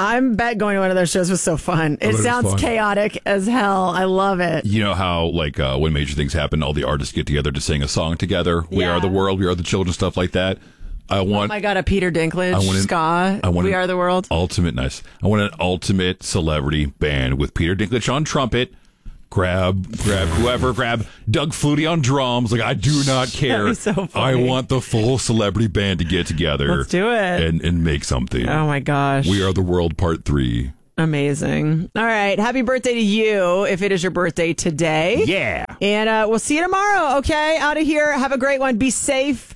I'm bet going to one of those shows was so fun. It sounds chaotic as hell. I love it. You know how, like, when major things happen, all the artists get together to sing a song together. We Are the World, We Are the Children, stuff like that. I want. Oh my God, a Peter Dinklage ska. We Are the World. Nice. I want an ultimate celebrity band with Peter Dinklage on trumpet. Grab whoever. Grab Doug Flutie on drums. Like, I do not care. That'd be so funny. I want the full celebrity band to get together. Let's do it and make something. Oh my gosh. We Are the World Part 3. Amazing. All right. Happy birthday to you if it is your birthday today. Yeah. And we'll see you tomorrow. Okay. Out of here. Have a great one. Be safe.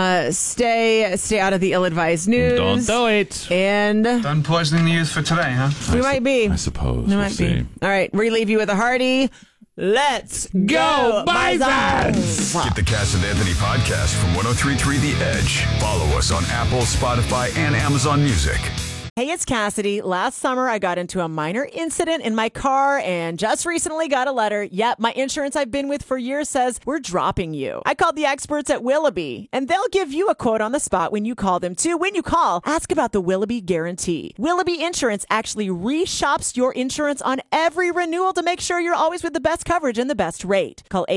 Stay out of the ill-advised news. Don't do it. And done poisoning the youth for today, huh? We might be. I suppose. We might be. All right. We leave you with a hearty. Let's go, Bisons! Get the Cass and Anthony podcast from 103.3 The Edge. Follow us on Apple, Spotify, and Amazon Music. Hey, it's Cassidy. Last summer, I got into a minor incident in my car and just recently got a letter. Yep, my insurance I've been with for years says, we're dropping you. I called the experts at Willoughby, and they'll give you a quote on the spot when you call them, too. When you call, ask about the Willoughby Guarantee. Willoughby Insurance actually reshops your insurance on every renewal to make sure you're always with the best coverage and the best rate. Call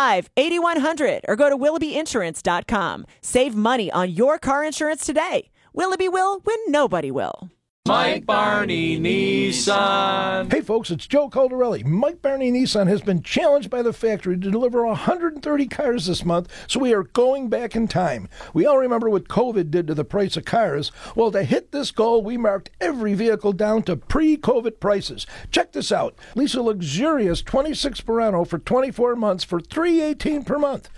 885-8100 or go to willoughbyinsurance.com. Save money on your car insurance today. Willoughby will when nobody will. Mike Barney Nissan. Hey folks, it's Joe Caldarelli. Mike Barney Nissan has been challenged by the factory to deliver 130 cars this month, so we are going back in time. We all remember what COVID did to the price of cars. Well, to hit this goal, we marked every vehicle down to pre-COVID prices. Check this out. Lease a luxurious 26 Murano for 24 months for $318 per month.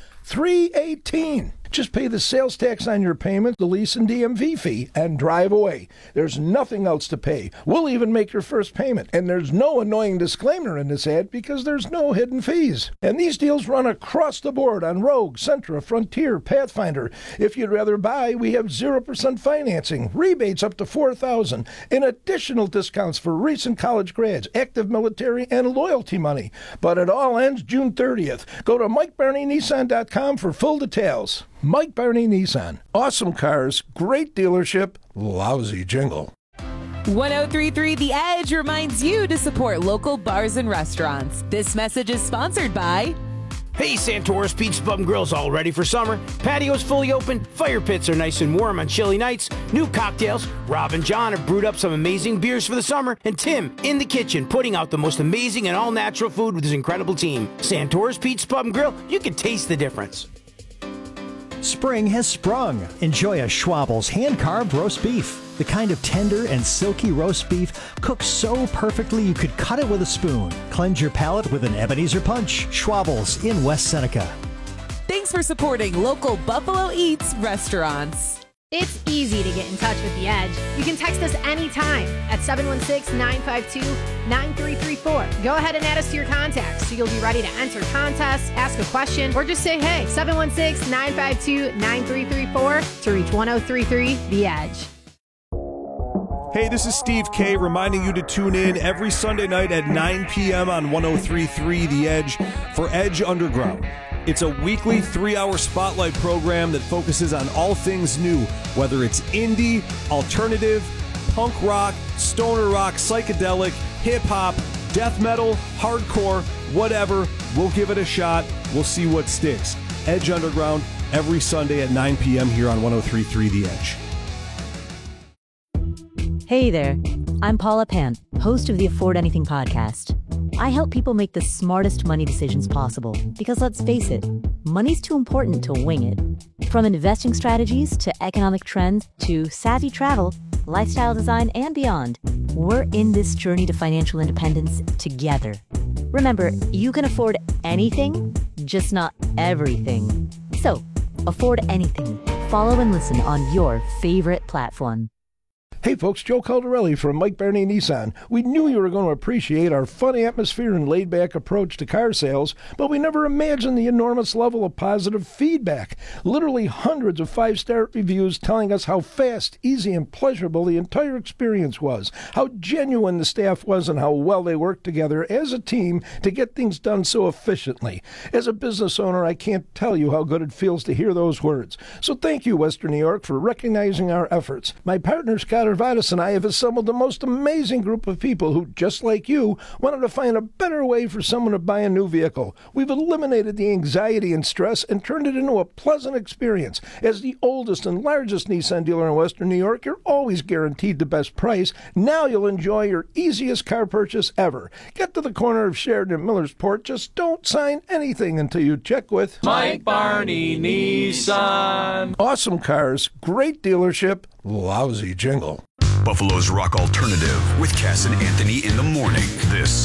$318. Just pay the sales tax on your payment, the lease and DMV fee, and drive away. There's nothing else to pay. We'll even make your first payment. And there's no annoying disclaimer in this ad because there's no hidden fees. And these deals run across the board on Rogue, Sentra, Frontier, Pathfinder. If you'd rather buy, we have 0% financing, rebates up to $4,000, and additional discounts for recent college grads, active military, and loyalty money. But it all ends June 30th. Go to MikeBarneyNissan.com for full details. Mike Barney Nissan. Awesome cars, great dealership, lousy jingle. 103.3 The Edge reminds you to support local bars and restaurants. This message is sponsored by... Hey, Santoris Pizza Pub and Grill's all ready for summer. Patio's fully open, fire pits are nice and warm on chilly nights, new cocktails. Rob and John have brewed up some amazing beers for the summer, and Tim in the kitchen putting out the most amazing and all-natural food with his incredible team. Santoris Pizza Pub and Grill, you can taste the difference. Spring has sprung. Enjoy a Schwabel's hand-carved roast beef. The kind of tender and silky roast beef cooked so perfectly you could cut it with a spoon. Cleanse your palate with an Ebenezer Punch. Schwabel's in West Seneca. Thanks for supporting local Buffalo Eats restaurants. It's easy to get in touch with The Edge. You can text us anytime at 716-952-9334. Go ahead and add us to your contacts so you'll be ready to enter contests, ask a question, or just say hey. 716-952-9334 to reach 1033 The Edge. Hey, this is Steve K reminding you to tune in every Sunday night at 9 p.m. on 103.3 The Edge for Edge Underground. It's a weekly 3-hour spotlight program that focuses on all things new, whether it's indie, alternative, punk rock, stoner rock, psychedelic, hip-hop, death metal, hardcore, whatever. We'll give it a shot. We'll see what sticks. Edge Underground every Sunday at 9 p.m. here on 103.3 The Edge. Hey there, I'm Paula Pant, host of the Afford Anything podcast. I help people make the smartest money decisions possible because, let's face it, money's too important to wing it. From investing strategies to economic trends to savvy travel, lifestyle design, and beyond, we're in this journey to financial independence together. Remember, you can afford anything, just not everything. So, afford anything. Follow and listen on your favorite platform. Hey folks, Joe Caldarelli from Mike Barney Nissan. We knew you were going to appreciate our fun atmosphere and laid-back approach to car sales, but we never imagined the enormous level of positive feedback. Literally hundreds of 5-star reviews telling us how fast, easy, and pleasurable the entire experience was, how genuine the staff was, and how well they worked together as a team to get things done so efficiently. As a business owner, I can't tell you how good it feels to hear those words. So thank you, Western New York, for recognizing our efforts. My partner, Scott Tarvadas and I have assembled the most amazing group of people who, just like you, wanted to find a better way for someone to buy a new vehicle. We've eliminated the anxiety and stress and turned it into a pleasant experience. As the oldest and largest Nissan dealer in Western New York, you're always guaranteed the best price. Now you'll enjoy your easiest car purchase ever. Get to the corner of Sheridan and Millersport. Just don't sign anything until you check with Mike Barney Nissan. Awesome cars, great dealership, lousy jingle. Buffalo's Rock Alternative with Cass and Anthony in the morning. This